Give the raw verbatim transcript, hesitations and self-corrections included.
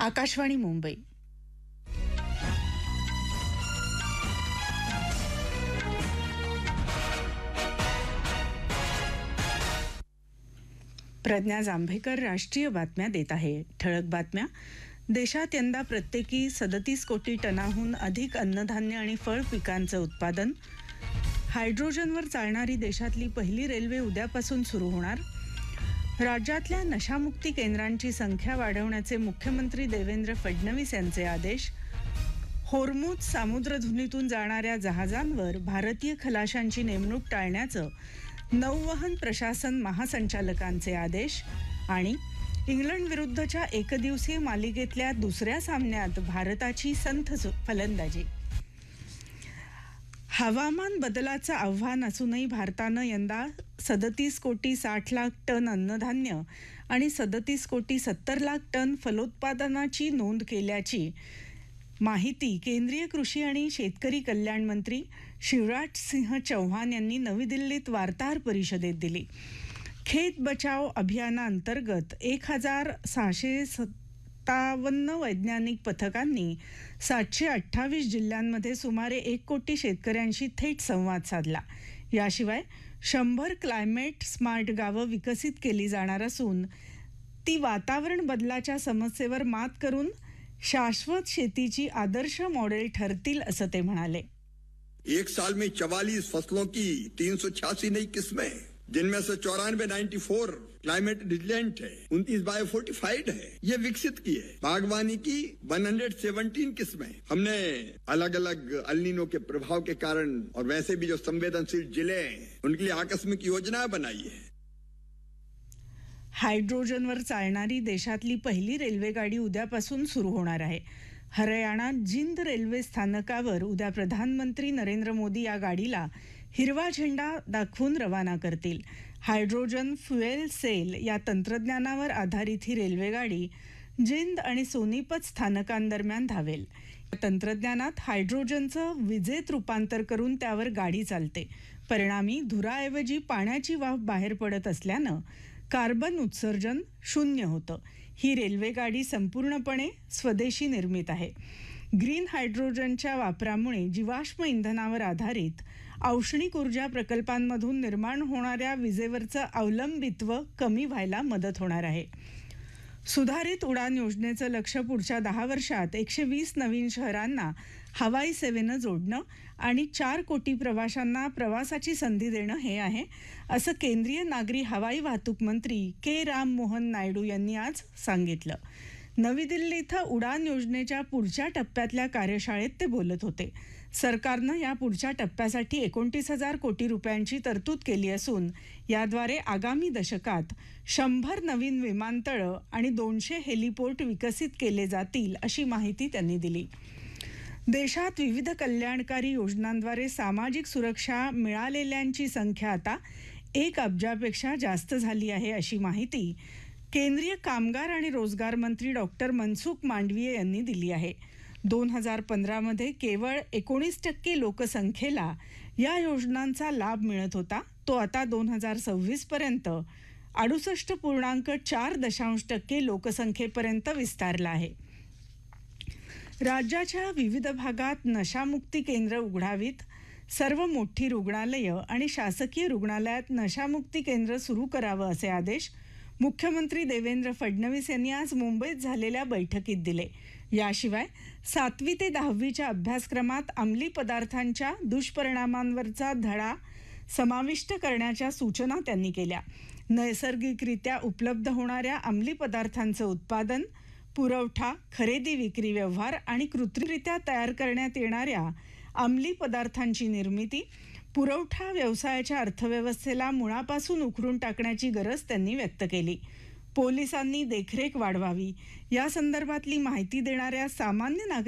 आकाशवाणी मुंबई. प्रज्ञा जांभेकर राष्ट्रीय बातम्या देत आहे. ठळक बातम्या. देशात यंदा प्रत्येकी सदतीस कोटी टनाहून अधिक अन्नधान्य आणि फळ पिकांचं उत्पादन. हायड्रोजनवर चालणारी देशातली पहिली रेल्वे उद्यापासून सुरू होणार. राज्यातल्या नशामुक्ती केंद्रांची संख्या वाढवण्याचे मुख्यमंत्री देवेंद्र फडणवीस यांचे आदेश. होर्मुझ सामुद्रधुनीतून जाणाऱ्या जहाजांवर भारतीय खलाशांची नेमणूक टाळण्याचं नौवहन प्रशासन महासंचालकांचे आदेश. आणि इंग्लंड विरुद्धच्या एकदिवसीय मालिकेतल्या दुसऱ्या सामन्यात भारताची संथ फलंदाजी. हवामान बदलाचं आव्हान असूनही भारतानं यंदा सदतीस कोटी साठ लाख टन अन्नधान्य आणि सदतीस कोटी सत्तर लाख टन फलोत्पादनाची नोंद केल्याची माहिती केंद्रीय कृषी आणि शेतकरी कल्याण मंत्री शिवराज सिंह चौहान यांनी नवी दिल्लीत वार्ताहर परिषदेत दिली. खेत बचाव अभियानाअंतर्गत एक हजार सहाशे सत्तावन्न वैज्ञानिक पथकांनी सातशे अठ्ठावीस जिल्ह्यांमध्ये सुमारे एक कोटी शेतकऱ्यांशी थेट संवाद साधला. याशिवाय शंभर क्लायमेट स्मार्ट गावं विकसित केली जाणार असून ती वातावरण बदलाच्या समस्येवर मात करून शाश्वत शेतीची आदर्श मॉडेल ठरतील असं ते म्हणाले. एक साल में चवालीस फसलों की तीन सौ छियासी नई किस्में, जिनमें से चौरानवे नाइन्टी फोर क्लाइमेट रिजिलेंट है, उनतीस बायो फोर्टिफाइड है, ये विकसित की है. बागवानी की एक सौ सत्रह किस्में हमने अलग अलग अल्नीनो के प्रभाव के कारण और वैसे भी जो संवेदनशील जिले हैं उनके लिए आकस्मिक योजनाएं बनाई है. हायड्रोजनवर चालणारी देशातली पहिली रेल्वेगाडी उद्यापासून सुरू होणार आहे. हरियाणात जिंद रेल्वे स्थानकावर उद्या प्रधानमंत्री नरेंद्र मोदी या गाडीला हिरवा झेंडा दाखवून रवाना करतील. हायड्रोजन फ्युएल सेल या तंत्रज्ञानावर आधारित ही रेल्वेगाडी जिंद आणि सोनीपत स्थानकांदरम्यान धावेल. या तंत्रज्ञानात हायड्रोजनचं विजेत रूपांतर करून त्यावर गाडी चालते. परिणामी धुराऐवजी पाण्याची वाफ बाहेर पडत असल्यानं कार्बन उत्सर्जन शून्य होतं. ही रेल्वेगाडी संपूर्णपणे स्वदेशी निर्मित आहे. ग्रीन हायड्रोजनच्या वापरामुळे जीवाश्म इंधनावर आधारित औष्णिक ऊर्जा प्रकल्पांमधून निर्माण होणाऱ्या विजेवरचं अवलंबित्व कमी व्हायला मदत होणार आहे. सुधारित उडान योजनेचं लक्ष्य पुढच्या दहा वर्षात एकशे वीस नवीन शहरांना हवाई सेवेनं जोडणं आणि चार कोटी प्रवाशांना प्रवासाची संधी देणं हे आहे, असं केंद्रीय नागरी हवाई वाहतूक मंत्री के राम मोहन नायडू यांनी आज सांगितलं. नवी दिल्ली इथं उडान योजनेच्या पुढच्या टप्प्यातल्या कार्यशाळेत ते बोलत होते. सरकारनं या पुढच्या टप्प्यासाठी एकोणतीस हजार कोटी रुपयांची तरतूद केली असून याद्वारे आगामी दशकात शंभर नवीन विमानतळं आणि दोनशे हेलिपोर्ट विकसित केले जातील अशी माहिती त्यांनी दिली. देशात विविध कल्याणकारी योजनांद्वारे सामाजिक सुरक्षा मिळालेल्यांची संख्या आता एक अब्जापेक्षा जास्त झाली आहे अशी माहिती केंद्रीय कामगार आणि रोजगार मंत्री डॉक्टर मनसुख मांडवीय यांनी दिली आहे. दोन हजार पंधरामध्ये केवळ एकोणीस टक्के लोकसंख्येला या योजनांचा लाभ मिळत होता. तो आता दोन हजार सव्वीस पर्यंत अडुसष्ट पूर्णांक चार दशांश टक्के लोकसंख्येपर्यंत विस्तारला आहे. राज्याच्या विविध भागात नशामुक्ती केंद्र उघडावीत. सर्व मोठी रुग्णालयं आणि शासकीय रुग्णालयात नशामुक्ती केंद्र सुरू करावं असे आदेश मुख्यमंत्री देवेंद्र फडणवीस यांनी आज मुंबईत झालेल्या बैठकीत दिले. याशिवाय सातवी ते दहावीच्या अभ्यासक्रमात अंमली पदार्थांच्या दुष्परिणामांवरचा धडा समाविष्ट करण्याच्या सूचना त्यांनी केल्या. नैसर्गिकरित्या उपलब्ध होणाऱ्या अंमली पदार्थांचं उत्पादन, पुरवठा, खरेदी विक्री व्यवहार आणि कृत्रिमरित्या तयार करण्यात येणाऱ्या अंमली पदार्थांची निर्मिती, पुरवठा व्यवसायाच्या अर्थव्यवस्थेला मुळापासून उखडून टाकण्याची गरज त्यांनी व्यक्त केली. पोलिसांनी देखरेख वाढवावी, या संदर्भातली माहिती देणाऱ्या सामान्य नागरिक